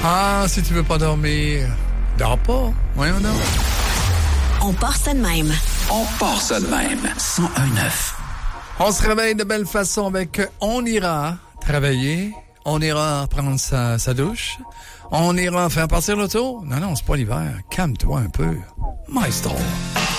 Ah, si tu veux pas dormir, dors pas. Voyons donc. On part ça de même. On part ça de même. 101.9. On se réveille de belle façon avec on ira travailler, on ira prendre sa douche, on ira faire partir l'auto. Non, c'est pas l'hiver. Calme-toi un peu. Maestro.